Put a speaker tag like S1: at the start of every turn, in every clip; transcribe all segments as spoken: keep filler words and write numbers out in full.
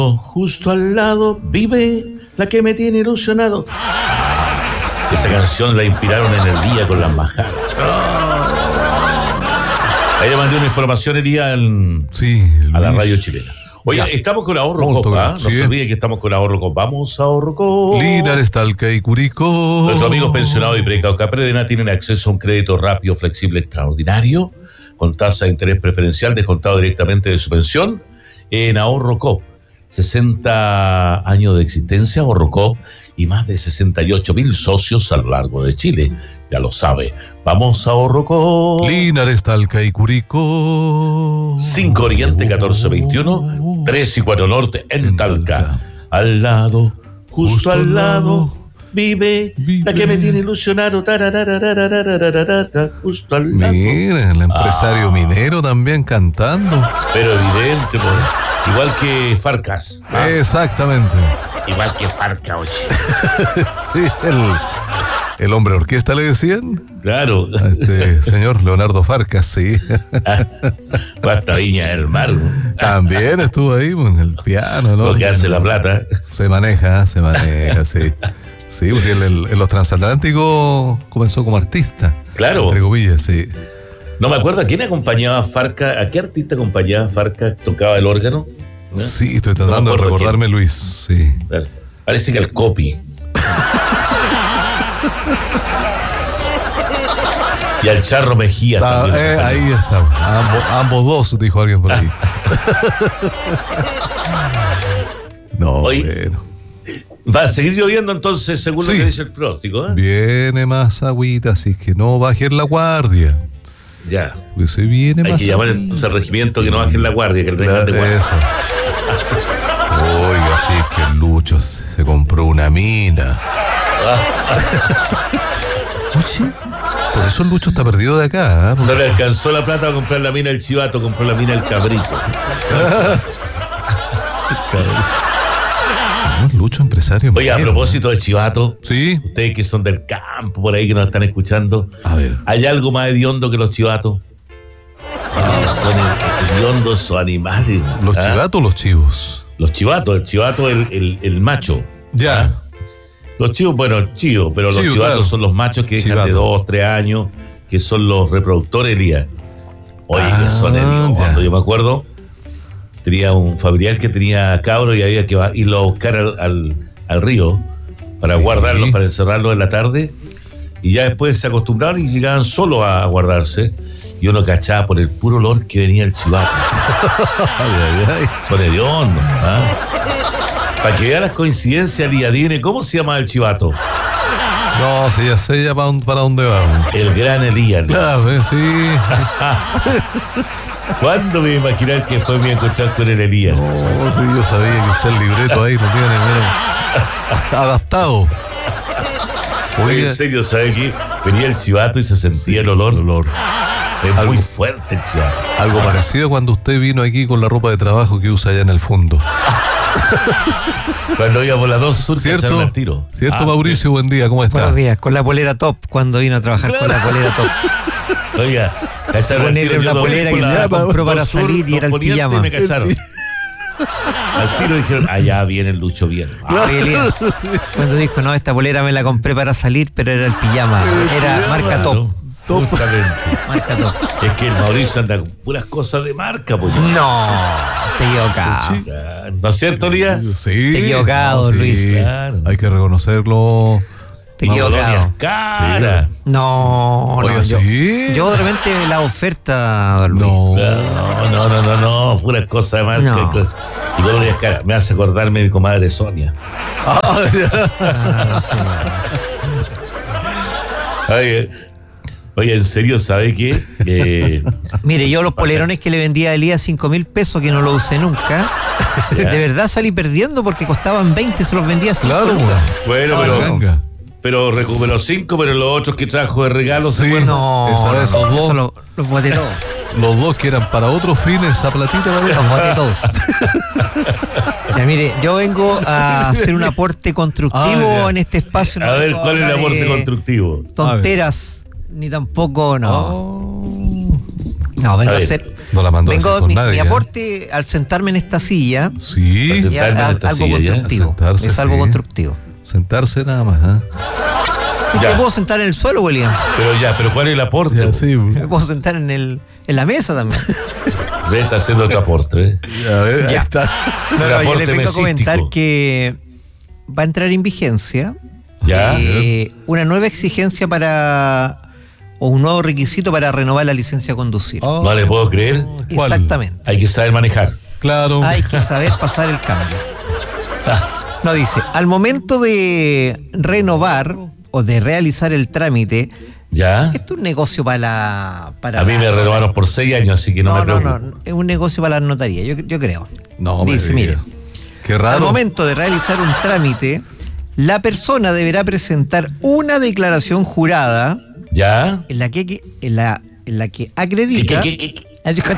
S1: Justo al lado vive la que me tiene ilusionado. Esa canción la inspiraron en el día con las majadas. Ahí le mandé una información el día al,
S2: sí,
S1: a la radio chilena. Oye, ya. Estamos con Ahorro Cop, ¿ah? No sí. se olvide que estamos con Ahorro Cop. Vamos a Ahorro Cop.
S2: Linares, Talca y Curicó.
S1: Nuestros amigos pensionados y precados Capredena tienen acceso a un crédito rápido, flexible, extraordinario, con tasa de interés preferencial descontado directamente de su pensión en Ahorro Cop. sesenta años de existencia, Ahorro Cop, y más de sesenta y ocho mil socios a lo largo de Chile. Ya lo sabe. Vamos a Ahorro Cop.
S2: Linares, Talca y Curicó.
S1: cinco Oriente, catorce veintiuno, tres y cuatro Norte en, en Talca. Talca. Al lado, justo, justo al lado, vive, vive la que me tiene ilusionado. Justo al lado.
S2: Mira, el empresario ah. minero también cantando.
S1: Pero evidente, pues. Igual que Farcas.
S2: ¿Ah? Exactamente.
S1: Igual que Farcas, oye.
S2: Sí, el, el hombre orquesta le decían.
S1: Claro.
S2: A este señor Leonardo Farcas, sí.
S1: Hasta Viña del Mar.
S2: También estuvo ahí en el piano, ¿no?
S1: Lo que hace la plata.
S2: Se maneja, se maneja, sí. Sí, pues en, el, en los transatlánticos comenzó como artista.
S1: Claro.
S2: Entre comillas, sí.
S1: No me acuerdo a quién acompañaba a Farcas, a qué artista acompañaba a Farcas, tocaba el órgano.
S2: ¿No? Sí, estoy tratando no de recordarme, quién. Luis, sí.
S1: Parece que el Copi. Y al Charro Mejía
S2: ah,
S1: también.
S2: Eh, ahí está. Ambos, ambos dos, dijo alguien por ahí. No,
S1: Oye, bueno. Va a seguir lloviendo entonces, según sí. lo que dice el pronóstico, ¿eh?
S2: Viene más agüita, así que no bajen la guardia.
S1: Ya.
S2: Pues se viene
S1: Hay
S2: más
S1: que llamar entonces al regimiento que no bajen la guardia, que el
S2: la,
S1: de guardia.
S2: Oiga, sí, que el Lucho se compró una mina. Oye, por eso el Lucho está perdido de acá, ¿eh?
S1: No le alcanzó la plata a comprar la mina del Chivato, compró la mina del Cabrito.
S2: Lucho, empresario.
S1: Oye, a propósito de Chivato,
S2: ¿sí?
S1: Ustedes que son del campo por ahí que nos están escuchando,
S2: a ver,
S1: ¿hay algo más hediondo que los chivatos? Ah, son hediondos o animales.
S2: ¿Los ¿ah? chivatos o los chivos?
S1: Los chivatos, el chivato el, el, el macho.
S2: Ya.
S1: ¿Ah? Los chivos, bueno, chivos, pero los Chivo, chivatos claro. son los machos que dejan de dos, tres años, que son los reproductores, Elías. Oye, ah, que son hediondos. Yo me acuerdo, tenía un familiar que tenía cabros y había que irlo a buscar al, al, al río para sí. guardarlos, para encerrarlos en la tarde, y ya después se acostumbraron y llegaban solo a guardarse, y uno cachaba por el puro olor que venía el chivato. Ay, ay, ay. Son hediondos, ¿ah? Para que vean las coincidencias, Liadine, ¿cómo se llama el chivato?
S2: No, sí, ya sé ya para, para dónde vamos.
S1: El gran Elías.
S2: Claro, sí.
S1: ¿Cuándo me imaginar que fue mi encontrarse con el Elías?
S2: No, sí, yo sabía que está el libreto ahí, no tiene menos adaptado.
S1: Oye, en serio, ¿sabe qué? Venía el chivato y se sentía sí, el olor.
S2: El olor.
S1: Es algo, muy fuerte el chivato.
S2: Algo parecido cuando usted vino aquí con la ropa de trabajo que usa allá en el fondo.
S1: Cuando iba por las dos sur,
S2: ¿cierto?
S1: Al tiro.
S2: ¿Cierto,
S1: ah,
S2: Mauricio?
S1: ¿sí?
S2: Buen día, ¿cómo está?
S3: Buenos días, con la polera top, cuando vino a trabajar claro. con la polera top.
S1: Oiga,
S3: esa ponerle una polera que se la compró para salir y era el pijama.
S1: Me cacharon. Al tiro dijeron, allá viene el Lucho bien.
S3: Ah, Elías, cuando dijo, no, esta polera me la compré para salir, pero era el pijama, era marca top.
S1: Top. Justamente.
S3: Marca top.
S1: Es que el Mauricio anda con puras cosas de marca, pues.
S3: No, te equivocado.
S1: ¿No es cierto, Lía?
S2: Sí.
S3: Te equivocado, no, sí. Luis.
S2: Claro. Hay que reconocerlo.
S3: Te equivocado.
S1: Cara.
S3: Sí, no,
S2: Oiga,
S3: no. Yo,
S2: ¿sí?
S3: yo de repente la oferta, Luis.
S2: No.
S1: No, no, no, no, no. Puras cosas de marca.
S3: No.
S1: Y colonias cara. Me hace acordarme de mi comadre Sonia.
S3: Ah, no, sí,
S1: no. Oye, oye, en serio, ¿sabe qué? Eh,
S3: Mire, yo los polerones que le vendía a Elías cinco mil pesos, que no lo usé nunca, ¿ya? De verdad salí perdiendo porque costaban veinte, se los vendía cinco.
S2: Claro,
S1: bueno,
S2: ah,
S1: pero,
S2: venga.
S1: pero recuperó cinco, pero los otros que trajo de regalo,
S2: sí,
S1: ¿se
S3: no,
S2: eso, esos dos,
S3: eso lo, los boté todos.
S2: Los dos que eran para otros fines, esa platita, ¿vale?
S3: Los boté todos. O sea, mire, yo vengo a hacer un aporte constructivo ah, en este espacio.
S1: No a ver, ¿cuál es el aporte constructivo?
S3: Tonteras, ni tampoco, no. Oh. No, vengo a, a hacer
S2: No la mandó
S3: Vengo,
S2: a con
S3: mi,
S2: nadie.
S3: mi
S2: ¿eh?
S3: aporte al sentarme en esta silla
S2: Sí.
S3: es a-
S1: esta
S3: algo
S1: silla, ya.
S3: constructivo.
S2: Sentarse,
S3: Es algo
S2: sí.
S3: constructivo.
S2: Sentarse nada más, ¿eh?
S3: ¿Me
S1: Ya.
S3: puedo sentar en el suelo, William?
S1: Pero ya, pero ¿cuál es el aporte?
S2: Ya,
S1: po?
S2: sí.
S3: Me puedo sentar en el en la mesa también.
S1: Ve, está haciendo otro aporte, ¿eh?
S2: A ver, ahí
S3: Ya.
S2: está.
S3: No,
S1: El
S3: no, yo
S1: aporte
S3: les vengo a comentar
S1: mesístico.
S3: que va a entrar en vigencia
S1: Ya.
S3: eh, una nueva exigencia para o un nuevo requisito para renovar la licencia a conducir.
S2: Oh,
S1: No le puedo creer.
S2: ¿cuál?
S3: Exactamente.
S1: Hay que saber manejar.
S2: Claro.
S3: Hay que saber pasar el cambio. No, dice, al momento de renovar o de realizar el trámite,
S1: ¿Ya?
S3: esto es un negocio para la... Para
S1: A mí
S3: la-
S1: me renovaron por seis años, así que no,
S3: No,
S1: me
S3: no,
S1: preocupo.
S3: no, es un negocio para la notaría, yo, yo creo.
S2: No, me
S3: Dice,
S2: diga.
S3: mire,
S2: Qué
S3: al
S2: raro.
S3: momento de realizar un trámite, la persona deberá presentar una declaración jurada
S1: ¿Ya?
S3: en la que, en la, en la que acredita...
S1: ¿Qué, qué, qué, qué?
S3: En
S1: ¿En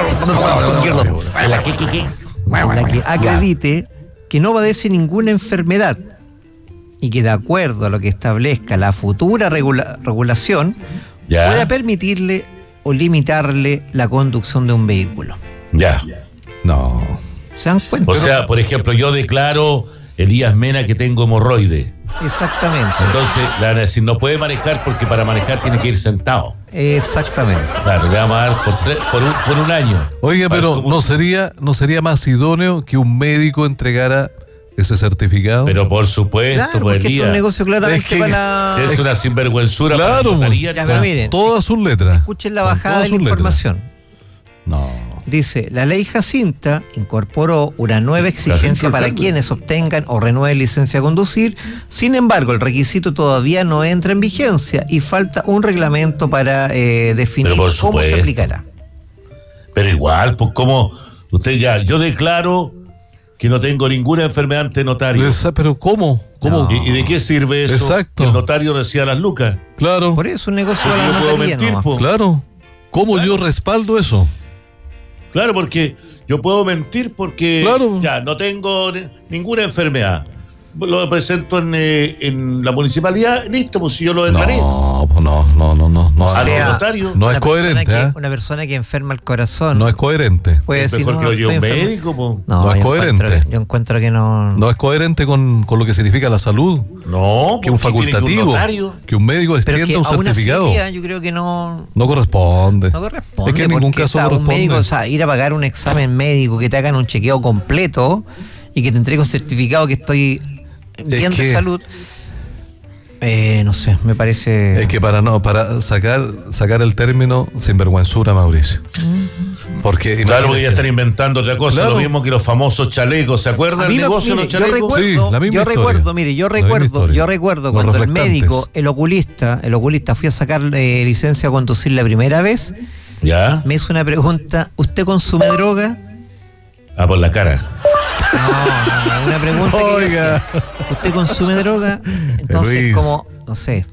S1: la qué, qué, qué?
S3: en la que acredite que no padece ninguna enfermedad y que de acuerdo a lo que establezca la futura regula- regulación
S1: Ya.
S3: pueda permitirle o limitarle la conducción de un vehículo.
S1: Ya.
S2: No.
S3: ¿Se dan cuenta?
S1: O sea, por ejemplo, yo declaro, Elías Mena, que tengo hemorroide.
S3: Exactamente.
S1: Entonces, le van a decir, no puede manejar porque para manejar tiene que ir sentado.
S3: Exactamente.
S1: Claro, le vamos a dar por, tres, por, un, por un año.
S2: Oiga,
S1: Para
S2: pero
S1: como-
S2: ¿no sería, ¿no sería más idóneo que un médico entregara ese certificado?
S1: Pero por supuesto,
S3: Claro,
S1: pues,
S3: porque esto es
S1: Elías.
S3: un negocio claramente
S2: Es que-
S3: para...
S1: Si es una sinvergüenzura para
S2: Claro,
S1: la notaría,
S3: ya,
S1: no.
S3: pero miren,
S2: Todas sus letras.
S3: escuchen la
S2: Con
S3: bajada
S2: todas
S3: de la
S2: sus letras.
S3: información.
S2: No.
S3: Dice, la ley Jacinta incorporó una nueva exigencia para quienes obtengan o renueven licencia a conducir. Sin embargo, el requisito todavía no entra en vigencia y falta un reglamento para eh, definir
S1: Pero por
S3: cómo se
S1: supuesto.
S3: aplicará.
S1: Pero igual, pues como usted ya, yo declaro que no tengo ninguna enfermedad ante notario.
S2: Esa- Pero ¿cómo? ¿Cómo?
S3: No.
S1: ¿Y, y de qué sirve eso?
S2: Exacto.
S1: Que el notario reciba las lucas.
S2: Claro,
S3: Por eso un negocio
S1: Porque
S3: para
S1: yo
S3: la
S1: puedo
S3: notaría
S1: mentir,
S3: nomás.
S1: po.
S2: claro. ¿Cómo yo respaldo eso?
S1: Claro, porque yo puedo mentir porque
S2: Claro.
S1: ya no tengo ni- ninguna enfermedad. Lo presento en, eh, en la municipalidad, listo, pues si yo lo declaré.
S2: No, pues no, no, no, no. No,
S3: O
S1: Al
S3: sea,
S1: notario.
S2: no es
S3: una persona
S2: coherente,
S3: que-
S2: ¿eh?
S3: Una persona que enferma el corazón
S2: No es coherente.
S3: puede
S1: Es
S3: decir,
S1: mejor
S3: no,
S1: que lo lleve
S3: estoy
S1: un
S3: enfermo.
S1: médico, po.
S3: No,
S2: No es
S3: yo
S2: coherente.
S3: encuentro que- yo encuentro que no...
S2: No es coherente con, con lo que significa la salud.
S1: No,
S2: Que un
S1: porque tiene que
S2: facultativo.
S1: notario.
S2: Que un médico
S3: Pero
S2: extienda
S3: que
S2: un
S3: aún así,
S2: certificado.
S3: Elías, yo creo que no...
S2: No corresponde.
S3: No corresponde.
S2: Es que en ningún
S3: porque,
S2: caso
S3: o sea, un
S2: corresponde.
S3: médico, o sea, ir a pagar un examen médico, que te hagan un chequeo completo y que te entregue un certificado que estoy bien
S2: que-
S3: de salud. Eh, no sé, me parece.
S2: Es que para no, para sacar, sacar el término sinvergüenzura, Mauricio. Porque
S1: Claro, porque ya
S2: imagínese.
S1: están inventando otra cosa,
S2: Claro.
S1: lo mismo que los famosos chalecos. ¿Se
S3: A
S1: acuerdan
S3: mí
S1: del
S3: me-
S1: negocio de
S3: mire,
S1: los
S3: yo
S1: chalecos?
S3: recuerdo,
S2: Sí, la misma
S3: yo
S2: historia.
S3: recuerdo, mire, yo
S2: La misma
S3: recuerdo,
S2: historia.
S3: yo recuerdo
S2: Los
S3: cuando el
S2: reflectantes.
S3: médico, el oculista, el oculista fui a sacar eh, licencia a conducir la primera vez,
S1: ¿Ya?
S3: me hizo una pregunta, ¿usted consume droga?
S1: Ah, por la cara.
S3: No, no, no, una pregunta que yo
S2: Oiga.
S3: hacía, ¿usted consume droga? Entonces,
S2: Luis.
S3: como, no sé.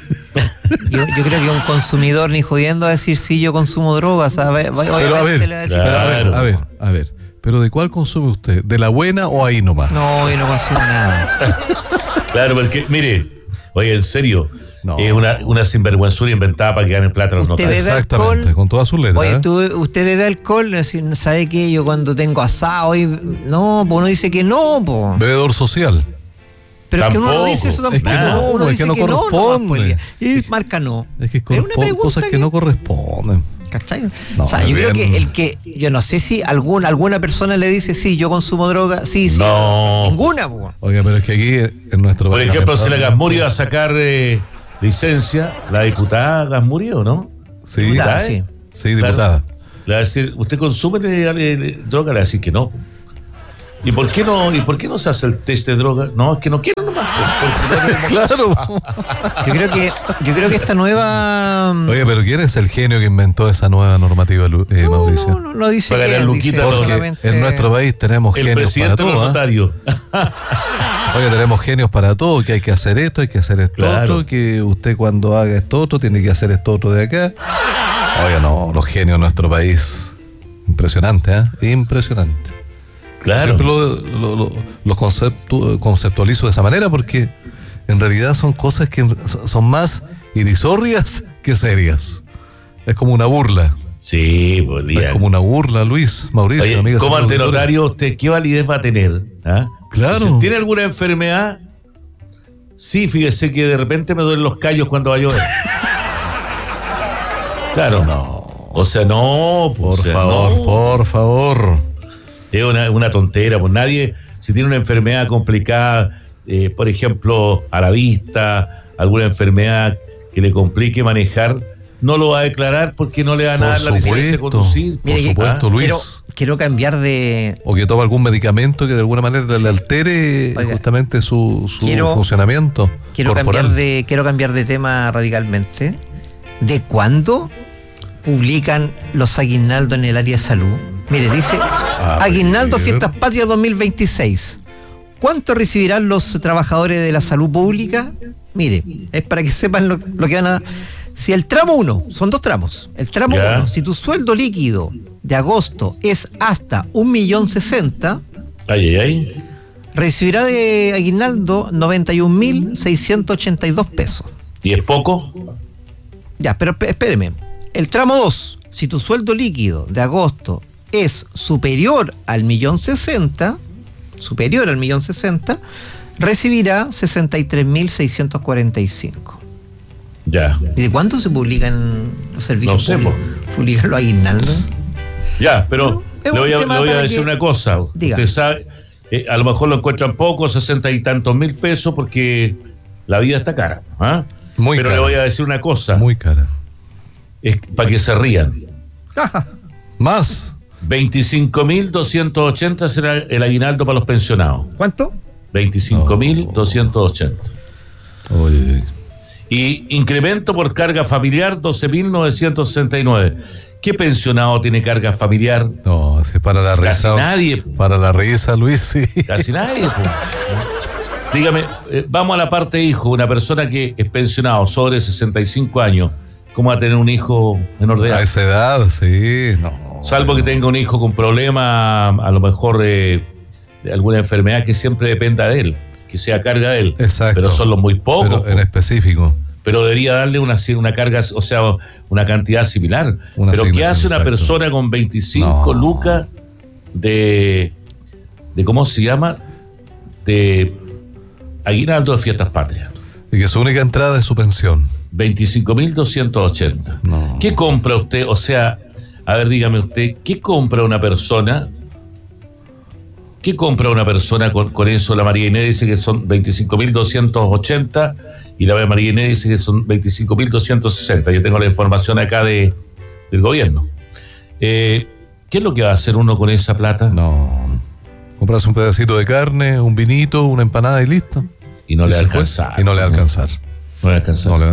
S3: Yo, yo creo que un consumidor ni jodiendo va a decir sí, yo consumo droga, ¿sabes?
S2: Pero a ver,
S3: le va a decir,
S2: pero a ver,
S1: Claro.
S2: a ver, a ver. ¿Pero de cuál consume usted? ¿De la buena o ahí nomás?
S3: no, yo no consumo nada.
S1: Claro, porque, mire, oye, en serio,
S2: No.
S1: es una, una sinvergüenzura inventada para que ganen plata los
S3: Usted
S1: notarios.
S3: bebe
S2: Exactamente,
S3: alcohol.
S2: con todas sus letras.
S3: Oye,
S2: ¿eh?
S3: tú, usted bebe alcohol, decir, ¿sabe qué? Yo cuando tengo asado, y, no, pues uno dice que no, pues.
S2: Bebedor social.
S3: Pero es que uno no
S1: Tampoco.
S3: dice eso tampoco.
S2: Es que no,
S3: uno
S2: es
S3: dice
S2: que no
S3: nomás,
S2: corresponde.
S3: pues, y marca no.
S2: Es que
S3: Es una
S2: corresponde,
S3: pregunta
S2: cosas que, no corresponden.
S3: ¿Cachai?
S2: No,
S3: o sea,
S2: es
S3: yo creo
S2: bien.
S3: que el que, yo no sé si algún, alguna persona le dice, sí, yo consumo droga, sí, sí.
S1: No.
S3: Ninguna, po.
S2: Oiga, pero es que aquí en nuestro
S1: Por
S2: país,
S1: ejemplo, si la
S2: lamentablemente-
S1: Gasmuri iba a sacar eh, licencia, la diputada Gasmuri, ¿o no?
S2: Sí,
S3: Diputada,
S1: ¿Diputada, eh?
S3: sí.
S2: sí, diputada.
S1: Le va a decir, ¿usted consume eh, eh, droga? Le va a decir que no. ¿Y por qué no, y por qué no se hace el test de droga? No, es que no quiero nomás. porque no tenemos-
S2: Claro.
S3: Yo creo que, yo creo que esta nueva.
S2: Oye, pero ¿quién es el genio que inventó esa nueva normativa, Lu- eh,
S3: no,
S2: Mauricio?
S3: no, no, no dice
S1: Para
S3: que
S1: ganar luquita,
S3: dice
S1: no.
S2: Porque
S3: solamente-
S2: en nuestro país tenemos
S1: El
S2: genios para
S1: presidente de los
S2: todo. ¿ah?
S1: notarios.
S2: Oye, tenemos genios para todo, que hay que hacer esto, hay que hacer esto
S1: Claro.
S2: otro, que usted cuando haga esto otro tiene que hacer esto otro de acá. Oye, no, los genios de nuestro país. Impresionante, ¿eh? Impresionante.
S1: Claro.
S2: Siempre lo, lo- lo- los conceptu- conceptualizo de esa manera porque en realidad son cosas que son son más irrisorias que serias. Es como una burla.
S1: Sí, pues día.
S2: Es como una burla, Luis, Mauricio.
S1: Oye,
S2: amigas,
S1: como ante
S2: auditores.
S1: notario, ¿usted qué validez va a tener? ¿Ah?
S2: Claro.
S1: Si tiene alguna enfermedad, sí, fíjese que de repente me duelen los callos cuando va a llover. Claro.
S2: No.
S1: O sea, no,
S2: Por
S1: o sea,
S2: favor,
S1: no.
S2: por favor.
S1: Es una, una tontera, pues nadie, si tiene una enfermedad complicada, eh, por ejemplo, a la vista, alguna enfermedad que le complique manejar, no lo va a declarar porque no le van a dar la licencia de conducir.
S2: Por supuesto, Luis.
S3: Quiero, quiero cambiar de...
S2: O que toma algún medicamento que de alguna manera le altere
S3: Oiga,
S2: justamente su, su
S3: quiero-
S2: funcionamiento
S3: Quiero
S2: corporal.
S3: cambiar de quiero cambiar de tema radicalmente. ¿De cuándo publican los aguinaldos en el área de salud? Mire, dice
S2: A
S3: Aguinaldo
S2: ver.
S3: Fiestas Patrias dos mil veintiséis. ¿Cuánto recibirán los trabajadores de la salud pública? Mire, es para que sepan lo, lo que van a... Si el tramo uno, son dos tramos, el tramo
S1: Ya.
S3: uno, si tu sueldo líquido de agosto es hasta un millón sesenta,
S1: Ay, ay, ay.
S3: recibirá de aguinaldo noventa y un mil seiscientos ochenta y dos pesos.
S1: ¿Y es poco?
S3: Ya, pero esp- espéreme. El tramo dos, si tu sueldo líquido de agosto es superior al millón sesenta, superior al millón sesenta, recibirá sesenta y tres mil seiscientos cuarenta y cinco.
S1: Ya.
S3: ¿Y de cuánto se publican los servicios
S1: No sé,
S3: públicos? ¿Publican los aguinaldos?
S1: Ya, pero
S3: Es
S1: le
S3: un
S1: voy a,
S3: tema
S1: le voy a
S3: para
S1: decir
S3: que-
S1: una cosa.
S3: Diga.
S1: Usted sabe, eh, a lo mejor lo encuentran poco, sesenta y tantos mil pesos, porque la vida está cara. ¿Ah?
S2: Muy
S1: pero
S2: cara.
S1: le voy a decir una cosa,
S2: Muy cara.
S1: es para que se rían.
S2: Más.
S1: veinticinco mil doscientos ochenta será el aguinaldo para los pensionados.
S3: ¿Cuánto?
S1: veinticinco mil doscientos ochenta.
S2: Oye,
S1: Y incremento por carga familiar doce mil novecientos sesenta y nueve. ¿Qué pensionado tiene carga familiar?
S2: no, se para la
S1: Casi
S2: risa.
S1: nadie.
S2: Para la risa, Luis, sí.
S1: Casi nadie. Pues. Dígame, eh, vamos a la parte hijo. Una persona que es pensionado sobre sesenta y cinco años, ¿cómo va a tener un hijo menor de edad?
S2: A esa edad, sí. No.
S1: Salvo que tenga un hijo con problemas, a lo mejor eh, de alguna enfermedad que siempre dependa de él, que sea carga de él.
S2: Exacto.
S1: Pero son los muy pocos.
S2: Pero en
S1: po.
S2: específico.
S1: Pero debería darle una, una carga, o sea, una cantidad similar.
S2: Una
S1: Pero ¿qué
S2: asignación,
S1: hace una
S2: exacto.
S1: persona con veinticinco
S2: No.
S1: lucas de, de, ¿cómo se llama? De aguinaldo de fiestas patrias.
S2: Y que su única entrada es su pensión.
S1: veinticinco mil doscientos ochenta.
S2: No.
S1: ¿Qué compra usted? O sea, a ver, dígame usted, ¿qué compra una persona? ¿Qué compra una persona con, con eso? La María Inés dice que son veinticinco mil doscientos ochenta y la María Inés dice que son veinticinco mil doscientos sesenta. Yo tengo la información acá de, del gobierno. Eh, ¿Qué es lo que va a hacer uno con esa plata?
S2: No. Comprarse un pedacito de carne, un vinito, una empanada y listo.
S1: Y no
S2: Y
S1: le
S2: se fue.
S1: alcanza.
S2: Y no le va a alcanzar.
S1: No le alcanza.
S2: No le va a